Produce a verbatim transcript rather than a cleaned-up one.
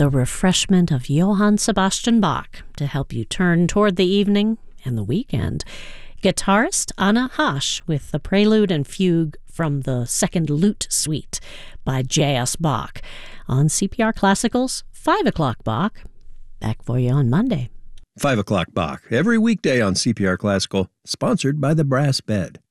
the refreshment of Johann Sebastian Bach to help you turn toward the evening and the weekend. Guitarist Anna Hasch with the prelude and fugue from the Second Lute Suite by J S. Bach. On C P R Classical's five o'clock Bach. Back for you on Monday. five o'clock Bach, every weekday on C P R Classical, sponsored by the Brass Bed.